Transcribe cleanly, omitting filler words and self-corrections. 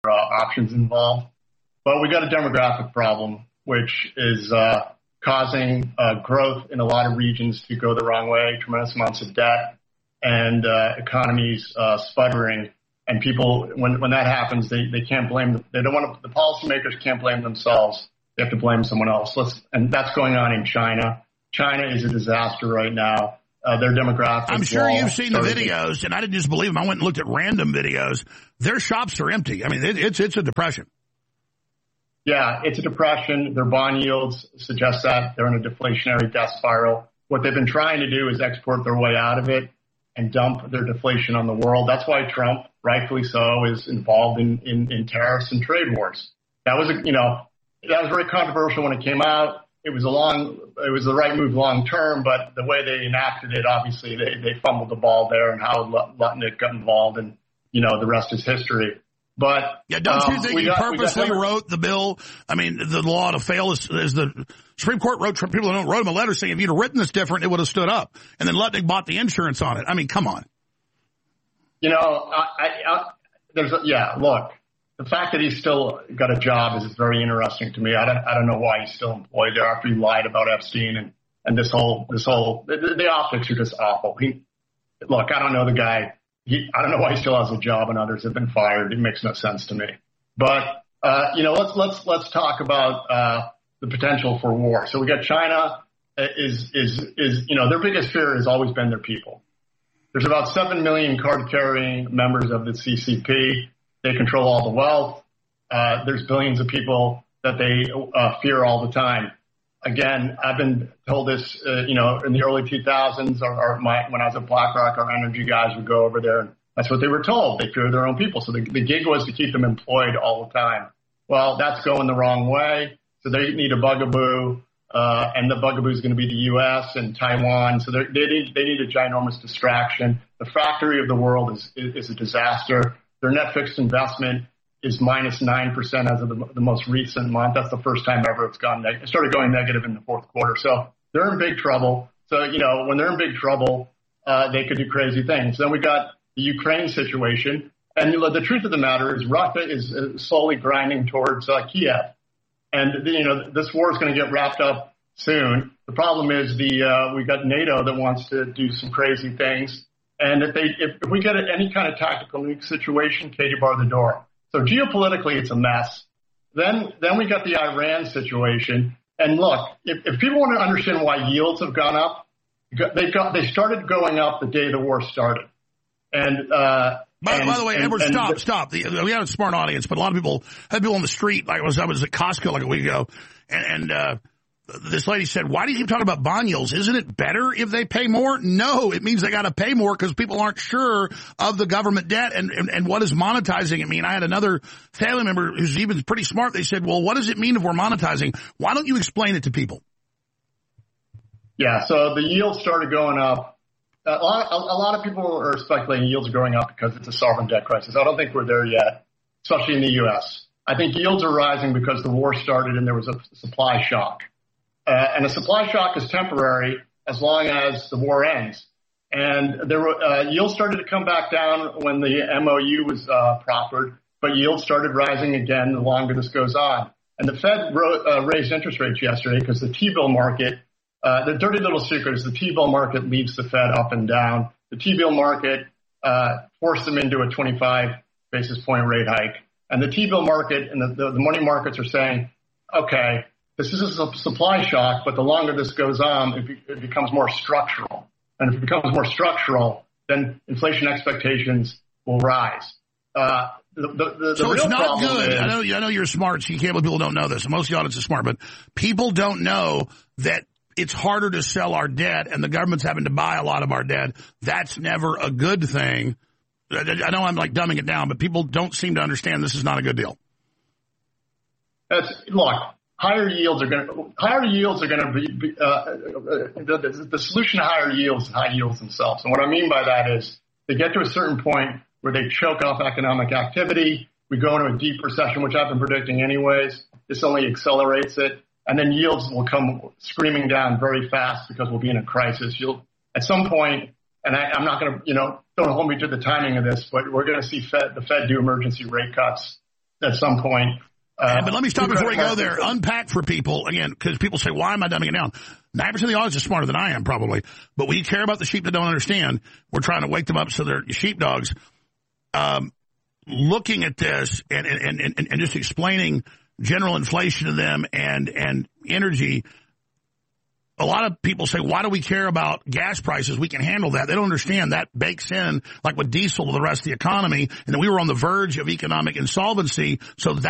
options involved. But we got a demographic problem, which is causing growth in a lot of regions to go the wrong way, tremendous amounts of debt, and economies sputtering. And people, when that happens, they can't blame them. They don't want to. The policymakers can't blame themselves. They have to blame someone else. And that's going on in China. China is a disaster right now. Their demographics. I'm sure you've seen the videos, and I didn't just believe them. I went and looked at random videos. Their shops are empty. I mean, it's a depression. Yeah, it's a depression. Their bond yields suggest that they're in a deflationary death spiral. What they've been trying to do is export their way out of it and dump their deflation on the world. That's why Trump, rightfully so, is involved in tariffs and trade wars. That was very controversial when it came out. It was the right move long term, but the way they enacted it, obviously they fumbled the ball there, and Howard Lutnick got involved, and the rest is history. But yeah, don't you think he purposely wrote the bill? I mean, the law to fail is the Supreme Court wrote him a letter saying if you'd have written this different, it would have stood up. And then Lutnick bought the insurance on it. I mean, come on. Look, the fact that he's still got a job is very interesting to me. I don't know why he's still employed there after he lied about Epstein and this whole the optics are just awful. Look, I don't know the guy. I don't know why he still has a job and others have been fired. It makes no sense to me. But let's talk about the potential for war. So we got China is their biggest fear has always been their people. There's about 7 million card-carrying members of the CCP. They control all the wealth. There's billions of people that they fear all the time. Again, I've been told this, in the early 2000s, when I was at BlackRock, our energy guys would go over there, and that's what they were told. They fear their own people. So the gig was to keep them employed all the time. Well, that's going the wrong way. So they need a bugaboo, and the bugaboo is going to be the U.S. and Taiwan. So they need a ginormous distraction. The factory of the world is a disaster. Their net fixed investment is minus 9% as of the most recent month. That's the first time ever it's gone negative. It started going negative in the fourth quarter. So they're in big trouble. So, when they're in big trouble, they could do crazy things. Then we got the Ukraine situation. And the truth of the matter is Russia is slowly grinding towards Kiev. And, this war is going to get wrapped up soon. The problem is we got NATO that wants to do some crazy things. And if we get any kind of tactical nuke situation, Katie bar the door. So geopolitically, it's a mess. Then we got the Iran situation. And look, if people want to understand why yields have gone up, they started going up the day the war started. And by the way, Edward, stop. We have a smart audience, but a lot of people had people on the street. Like I was at Costco like a week ago, and this lady said, why do you keep talking about bond yields? Isn't it better if they pay more? No, it means they got to pay more because people aren't sure of the government debt and what is monetizing it mean. I had another family member who's even pretty smart. They said, well, what does it mean if we're monetizing? Why don't you explain it to people? Yeah, so the yields started going up. A lot of people are speculating yields are going up because it's a sovereign debt crisis. I don't think we're there yet, especially in the U.S. I think yields are rising because the war started and there was a supply shock. And a supply shock is temporary as long as the war ends. And yields started to come back down when the MOU was proffered, but yields started rising again the longer this goes on. And the Fed raised interest rates yesterday because the T-bill market, the dirty little secret is the T-bill market leads the Fed up and down. The T-bill market forced them into a 25 basis point rate hike. And the T-bill market and the money markets are saying, okay, this is a supply shock, but the longer this goes on, it becomes more structural. And if it becomes more structural, then inflation expectations will rise. So it's not good. I know you're smart, so you can't believe people don't know this. Most of the audience is smart, but people don't know that it's harder to sell our debt, and the government's having to buy a lot of our debt. That's never a good thing. I know I'm like dumbing it down, but people don't seem to understand this is not a good deal. Look. Higher yields are going to be the solution to higher yields, high yields themselves. And what I mean by that is they get to a certain point where they choke off economic activity. We go into a deep recession, which I've been predicting anyways. This only accelerates it. And then yields will come screaming down very fast because we'll be in a crisis. At some point, and I'm not going to, don't hold me to the timing of this, but we're going to see the Fed do emergency rate cuts. at some point. But let me stop before we go there. Unpack for people, again, because people say, why am I dumbing it down? 9% of the audience is smarter than I am, probably. But we care about the sheep that don't understand. We're trying to wake them up so they're sheepdogs. Looking at this and just explaining general inflation to them and energy, a lot of people say, why do we care about gas prices? We can handle that. They don't understand that bakes in, like with diesel, to the rest of the economy, and that we were on the verge of economic insolvency. So